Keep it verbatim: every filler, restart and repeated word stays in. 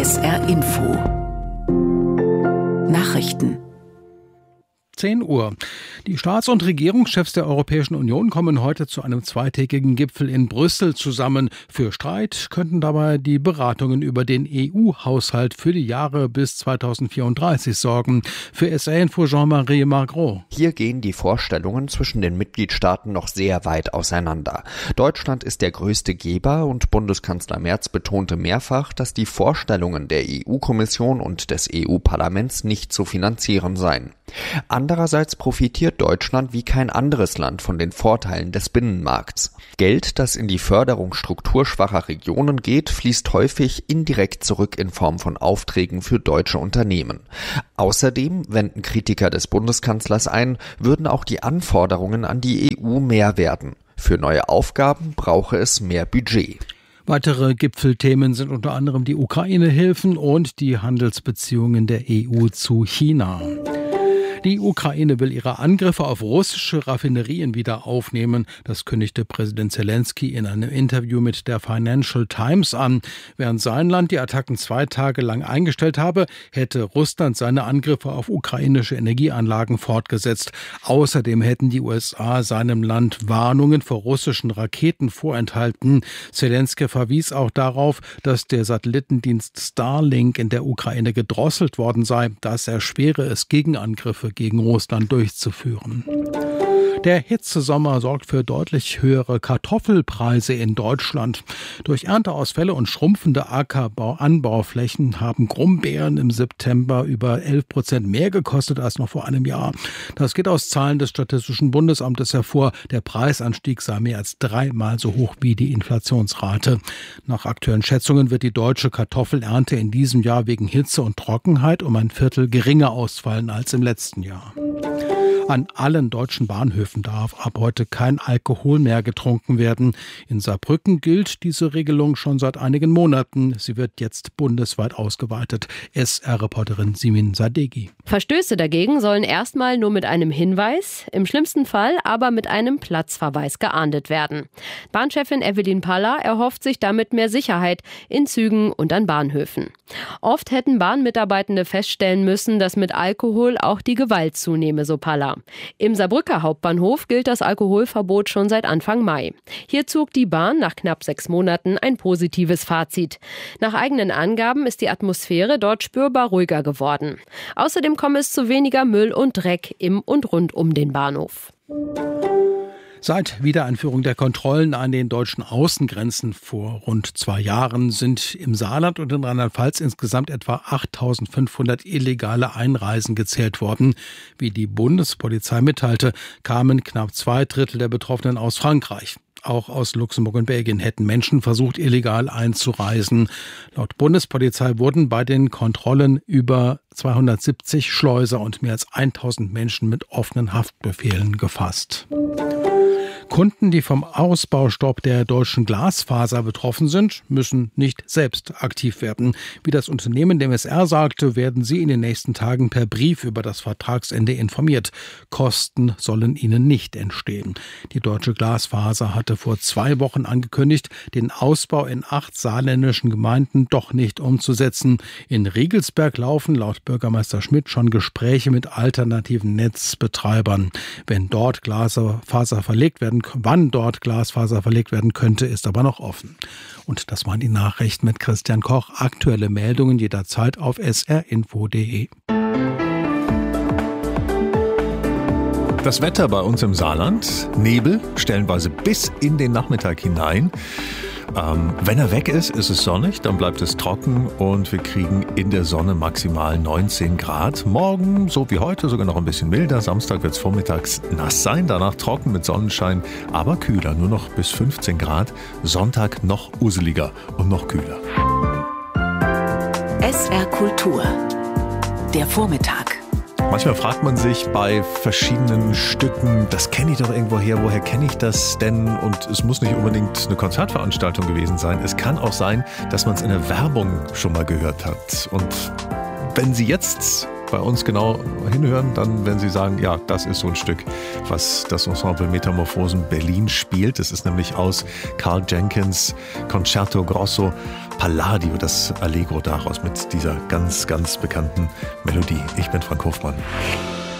S R Info Nachrichten zehn Uhr. Die Staats- und Regierungschefs der Europäischen Union kommen heute zu einem zweitägigen Gipfel in Brüssel zusammen. Für Streit könnten dabei die Beratungen über den E U-Haushalt für die Jahre bis zweitausendvierunddreißig sorgen. Für S R-Info Jean-Marie Margros. Hier gehen die Vorstellungen zwischen den Mitgliedstaaten noch sehr weit auseinander. Deutschland ist der größte Geber und Bundeskanzler Merz betonte mehrfach, dass die Vorstellungen der E U-Kommission und des E U-Parlaments nicht zu finanzieren seien. Andererseits profitiert Deutschland wie kein anderes Land von den Vorteilen des Binnenmarkts. Geld, das in die Förderung strukturschwacher Regionen geht, fließt häufig indirekt zurück in Form von Aufträgen für deutsche Unternehmen. Außerdem, wenden Kritiker des Bundeskanzlers ein, würden auch die Anforderungen an die E U mehr werden. Für neue Aufgaben brauche es mehr Budget. Weitere Gipfelthemen sind unter anderem die Ukraine-Hilfen und die Handelsbeziehungen der E U zu China. Die Ukraine will ihre Angriffe auf russische Raffinerien wieder aufnehmen. Das kündigte Präsident Zelensky in einem Interview mit der Financial Times an. Während sein Land die Attacken zwei Tage lang eingestellt habe, hätte Russland seine Angriffe auf ukrainische Energieanlagen fortgesetzt. Außerdem hätten die U S A seinem Land Warnungen vor russischen Raketen vorenthalten. Zelensky verwies auch darauf, dass der Satellitendienst Starlink in der Ukraine gedrosselt worden sei. Das erschwere es, Gegenangriffe gegen Russland durchzuführen. Der Hitzesommer sorgt für deutlich höhere Kartoffelpreise in Deutschland. Durch Ernteausfälle und schrumpfende Ackerbau-Anbauflächen haben Grumbeeren im September über elf Prozent mehr gekostet als noch vor einem Jahr. Das geht aus Zahlen des Statistischen Bundesamtes hervor. Der Preisanstieg sei mehr als dreimal so hoch wie die Inflationsrate. Nach aktuellen Schätzungen wird die deutsche Kartoffelernte in diesem Jahr wegen Hitze und Trockenheit um ein Viertel geringer ausfallen als im letzten Jahr. An allen deutschen Bahnhöfen darf ab heute kein Alkohol mehr getrunken werden. In Saarbrücken gilt diese Regelung schon seit einigen Monaten. Sie wird jetzt bundesweit ausgeweitet. S R-Reporterin Simin Sadeghi. Verstöße dagegen sollen erstmal nur mit einem Hinweis, im schlimmsten Fall aber mit einem Platzverweis geahndet werden. Bahnchefin Evelyn Paller erhofft sich damit mehr Sicherheit in Zügen und an Bahnhöfen. Oft hätten Bahnmitarbeitende feststellen müssen, dass mit Alkohol auch die Gewalt zunehme, so Paller. Im Saarbrücker Hauptbahnhof gilt das Alkoholverbot schon seit Anfang Mai. Hier zog die Bahn nach knapp sechs Monaten ein positives Fazit. Nach eigenen Angaben ist die Atmosphäre dort spürbar ruhiger geworden. Außerdem komme es zu weniger Müll und Dreck im und rund um den Bahnhof. Seit Wiedereinführung der Kontrollen an den deutschen Außengrenzen vor rund zwei Jahren sind im Saarland und in Rheinland-Pfalz insgesamt etwa achttausendfünfhundert illegale Einreisen gezählt worden. Wie die Bundespolizei mitteilte, kamen knapp zwei Drittel der Betroffenen aus Frankreich. Auch aus Luxemburg und Belgien hätten Menschen versucht, illegal einzureisen. Laut Bundespolizei wurden bei den Kontrollen über zweihundertsiebzig Schleuser und mehr als tausend Menschen mit offenen Haftbefehlen gefasst. Kunden, die vom Ausbaustopp der deutschen Glasfaser betroffen sind, müssen nicht selbst aktiv werden. Wie das Unternehmen dem S R sagte, werden sie in den nächsten Tagen per Brief über das Vertragsende informiert. Kosten sollen ihnen nicht entstehen. Die deutsche Glasfaser hatte vor zwei Wochen angekündigt, den Ausbau in acht saarländischen Gemeinden doch nicht umzusetzen. In Riegelsberg laufen laut Bürgermeister Schmidt schon Gespräche mit alternativen Netzbetreibern. Wenn dort Glasfaser verlegt werden Wann dort Glasfaser verlegt werden könnte, ist aber noch offen. Und das waren die Nachrichten mit Christian Koch. Aktuelle Meldungen jederzeit auf s r info punkt d e. Das Wetter bei uns im Saarland, Nebel, stellenweise bis in den Nachmittag hinein. Ähm, wenn er weg ist, ist es sonnig, dann bleibt es trocken und wir kriegen in der Sonne maximal neunzehn Grad. Morgen, so wie heute, sogar noch ein bisschen milder. Samstag wird es vormittags nass sein, danach trocken mit Sonnenschein, aber kühler, nur noch bis fünfzehn Grad. Sonntag noch useliger und noch kühler. S R Kultur, der Vormittag. Manchmal fragt man sich bei verschiedenen Stücken, das kenne ich doch irgendwo her, woher kenne ich das denn? Und es muss nicht unbedingt eine Konzertveranstaltung gewesen sein. Es kann auch sein, dass man es in der Werbung schon mal gehört hat. Und wenn Sie jetzt bei uns genau hinhören, dann werden Sie sagen, ja, das ist so ein Stück, was das Ensemble Metamorphosen Berlin spielt. Das ist nämlich aus Carl Jenkins Concerto Grosso Palladio, das Allegro daraus mit dieser ganz, ganz bekannten Melodie. Ich bin Frank Hofmann.